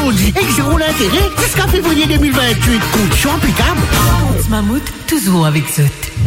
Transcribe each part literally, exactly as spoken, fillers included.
aujourd'hui et qui auront l'intérêt jusqu'à février deux mille vingt-huit. Conditions applicables. Mammouth, toujours avec Zot.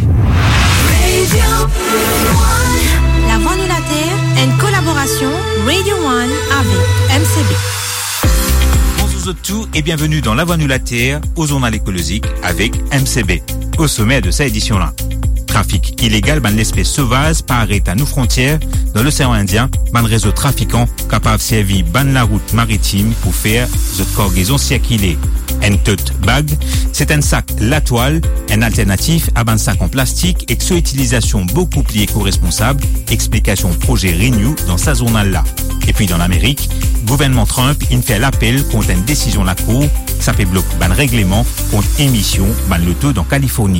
La Voix de la Terre, une collaboration Radio One avec M C B. Bonjour à tous et bienvenue dans La Voix de la Terre, au journal écologique avec M C B. Au sommet de cette édition-là, trafic illégal ban l'espèce sauvage paraît à nos frontières dans l'océan Indien, ban réseau trafiquant capable de servir ban la route maritime pour faire de cargaison circulée. Un tote bag, c'est un sac la toile, un alternatif à un sac en plastique et que son utilisation beaucoup plus éco-responsable, explication projet Renew dans sa journal-là. Et puis dans l'Amérique, gouvernement Trump, il fait l'appel contre une décision de la Cour, ça fait bloc ban règlement contre émission ban l'auto dans Californie.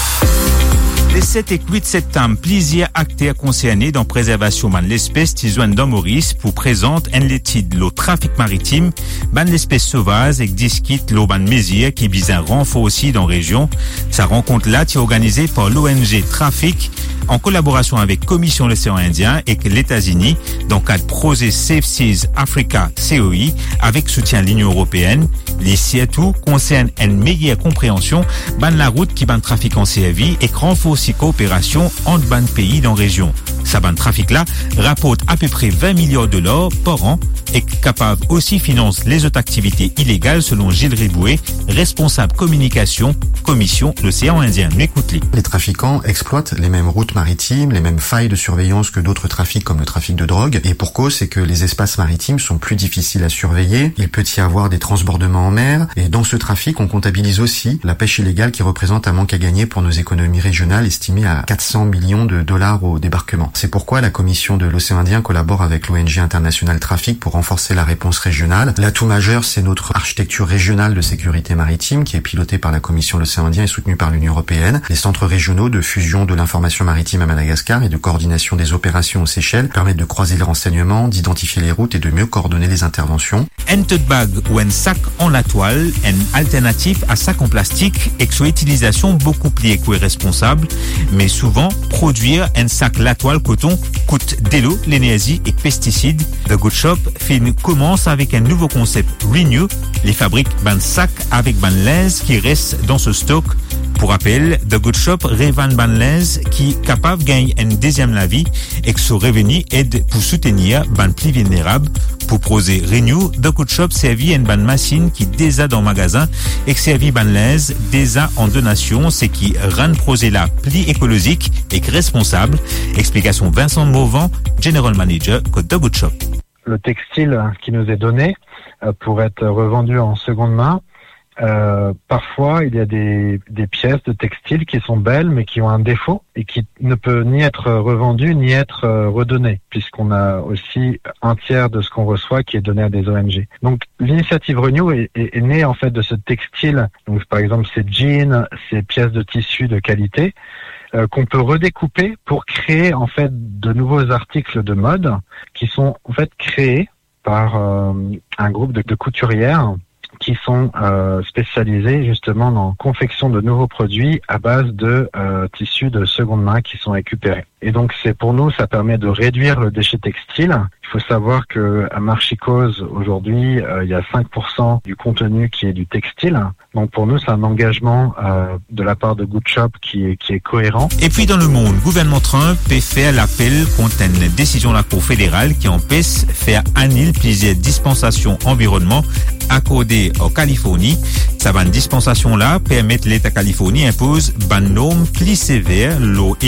Les sept et huit septembre, plusieurs acteurs concernés dans la préservation de l'espèce tisoine dans Maurice pour présenter une étude le trafic maritime de l'espèce sauvage et discute le ban mesure qui vise un renfort aussi dans la région. Sa rencontre-là est organisée par l'O N G Trafic en collaboration avec Commission de l'Océan Indien et les États-Unis dans le cadre projet Safe Seas Africa C O I avec soutien de l'Union européenne. Les surtout concernent une meilleure compréhension de la route qui ban trafic en servi et renforce coopération entre ban pays dans la région. Sa ban trafic là rapporte à peu près vingt milliards de dollars par an et capable aussi finance les autres activités illégales selon Gilles Ribouet, responsable communication, commission de l'Océan Indien. Écoute-les. Les trafiquants exploitent les mêmes routes maritimes, les mêmes failles de surveillance que d'autres trafics comme le trafic de drogue. Et pour cause, c'est que les espaces maritimes sont plus difficiles à surveiller. Il peut y avoir des transbordements en mer. Et dans ce trafic, on comptabilise aussi la pêche illégale qui représente un manque à gagner pour nos économies régionales estimé à quatre cents millions de dollars au débarquement. C'est pourquoi la Commission de l'Océan Indien collabore avec l'O N G International Trafic pour renforcer la réponse régionale. L'atout majeur, c'est notre architecture régionale de sécurité maritime qui est pilotée par la Commission de l'Océan Indien et soutenue par l'Union européenne. Les centres régionaux de fusion de l'information maritime à Madagascar et de coordination des opérations aux Seychelles permettent de croiser les renseignements, d'identifier les routes et de mieux coordonner les interventions. Un tote bag ou un sac en la toile, un alternatif à sac en plastique et que son utilisation beaucoup plus éco-responsable, mais souvent produire un sac la toile coton coûte de l'eau, l'énergie et pesticides. The Good Shop fait une commence avec un nouveau concept Renew, les fabriques ban sac avec ban linge qui reste dans ce stock. Pour rappel, The Good Shop revend ban linge qui est capable de gagner une deuxième la vie et que son revenu aide pour soutenir ban plus vulnérables. Pour projet Renew, The Good Shop servit une ban machine qui déjà dans le magasin et que servit ban linge déjà en donation, c'est qui rend projet là plus écologique et responsable. Explication Vincent Mauvant, General Manager de The Good Shop. Le textile qui nous est donné euh, pour être revendu en seconde main, Euh, parfois, il y a des, des pièces de textile qui sont belles, mais qui ont un défaut et qui ne peut ni être revendues ni être euh, redonnées, puisqu'on a aussi un tiers de ce qu'on reçoit qui est donné à des O N G. Donc, l'initiative Renew est, est, est née en fait de ce textile. Donc, par exemple, ces jeans, ces pièces de tissu de qualité euh, qu'on peut redécouper pour créer en fait de nouveaux articles de mode qui sont en fait créés par euh, un groupe de, de couturières qui sont euh, spécialisés justement dans la confection de nouveaux produits à base de euh, tissus de seconde main qui sont récupérés. Et donc c'est pour nous, ça permet de réduire le déchet textile. Il faut savoir que à Marchicose aujourd'hui, euh, il y a cinq pour cent du contenu qui est du textile. Donc pour nous, c'est un engagement euh, de la part de Good Shop qui est qui est cohérent. Et puis dans le monde, le gouvernement Trump peut faire l'appel contre une décision de la Cour fédérale qui empêche faire annuler plusieurs dispensations environnement accordées en Californie. Sa ban dispensation là permet l'État Californie impose ban norme plus sévère l'eau